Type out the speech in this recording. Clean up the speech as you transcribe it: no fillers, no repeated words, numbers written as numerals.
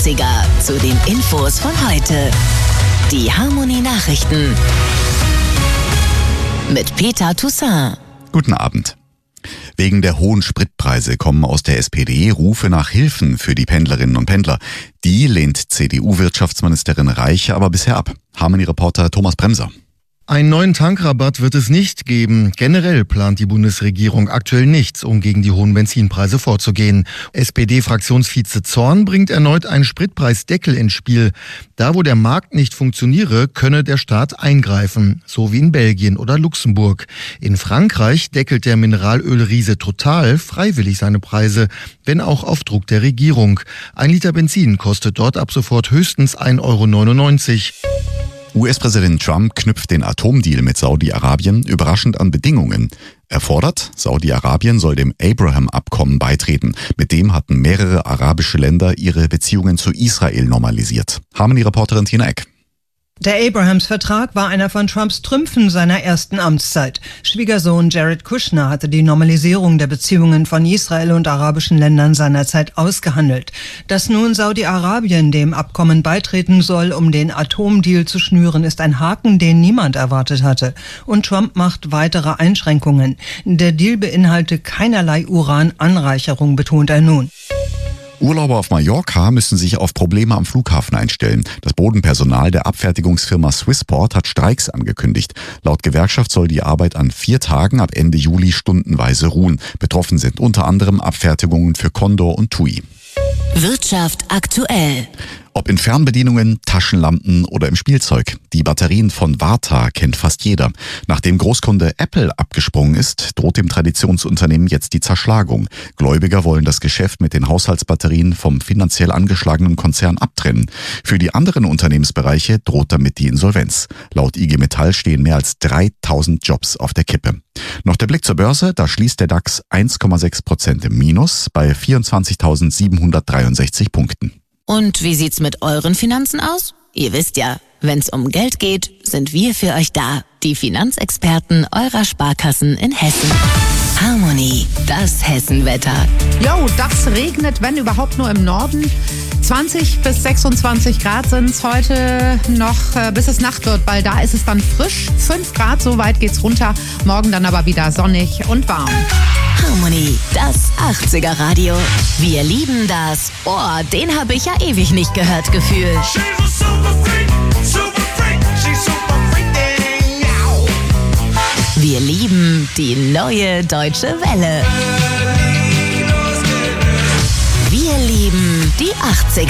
Zu den Infos von heute. Die Harmonie Nachrichten mit Peter Toussaint. Guten Abend. Wegen der hohen Spritpreise kommen aus der SPD Rufe nach Hilfen für die Pendlerinnen und Pendler. Die lehnt CDU-Wirtschaftsministerin Reich aber bisher ab. Harmonie-Reporter Thomas Bremser. Einen neuen Tankrabatt wird es nicht geben. Generell plant die Bundesregierung aktuell nichts, um gegen die hohen Benzinpreise vorzugehen. SPD-Fraktionsvize Zorn bringt erneut einen Spritpreisdeckel ins Spiel. Da, wo der Markt nicht funktioniere, könne der Staat eingreifen, so wie in Belgien oder Luxemburg. In Frankreich deckelt der Mineralölriese Total freiwillig seine Preise, wenn auch auf Druck der Regierung. 1 Liter Benzin kostet dort ab sofort höchstens 1,99 €. US-Präsident Trump knüpft den Atomdeal mit Saudi-Arabien überraschend an Bedingungen. Er fordert, Saudi-Arabien soll dem Abraham-Abkommen beitreten. Mit dem hatten mehrere arabische Länder ihre Beziehungen zu Israel normalisiert. Harmonie-Reporterin Tina Eck. Der Abrahams-Vertrag war einer von Trumps Trümpfen seiner ersten Amtszeit. Schwiegersohn Jared Kushner hatte die Normalisierung der Beziehungen von Israel und arabischen Ländern seinerzeit ausgehandelt. Dass nun Saudi-Arabien dem Abkommen beitreten soll, um den Atomdeal zu schnüren, ist ein Haken, den niemand erwartet hatte. Und Trump macht weitere Einschränkungen. Der Deal beinhalte keinerlei Urananreicherung, betont er nun. Urlauber auf Mallorca müssen sich auf Probleme am Flughafen einstellen. Das Bodenpersonal der Abfertigungsfirma Swissport hat Streiks angekündigt. Laut Gewerkschaft soll die Arbeit an 4 Tagen ab Ende Juli stundenweise ruhen. Betroffen sind unter anderem Abfertigungen für Condor und TUI. Wirtschaft aktuell. Ob in Fernbedienungen, Taschenlampen oder im Spielzeug. Die Batterien von Varta kennt fast jeder. Nachdem Großkunde Apple abgesprungen ist, droht dem Traditionsunternehmen jetzt die Zerschlagung. Gläubiger wollen das Geschäft mit den Haushaltsbatterien vom finanziell angeschlagenen Konzern abtrennen. Für die anderen Unternehmensbereiche droht damit die Insolvenz. Laut IG Metall stehen mehr als 3000 Jobs auf der Kippe. Noch der Blick zur Börse, da schließt der DAX 1,6% im Minus bei 24.763 Punkten. Und wie sieht's mit euren Finanzen aus? Ihr wisst ja, wenn's um Geld geht, sind wir für euch da. Die Finanzexperten eurer Sparkassen in Hessen. Harmonie, das Hessenwetter. Jo, das regnet, wenn überhaupt nur im Norden. 20 bis 26 Grad sind es heute noch, bis es Nacht wird, weil da ist es dann frisch. 5 Grad, so weit geht's runter. Morgen dann aber wieder sonnig und warm. Harmonie, das 80er Radio. Wir lieben das. Oh, den habe ich ja ewig nicht gehört, Gefühl. Wir lieben die neue Deutsche Welle. Wir lieben die 80er.